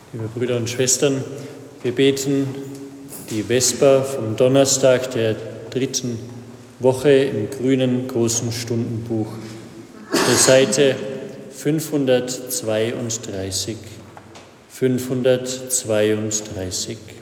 Liebe Brüder und Schwestern, wir beten die Vesper vom Donnerstag der 3. Woche im grünen großen Stundenbuch, der Seite 532. 532.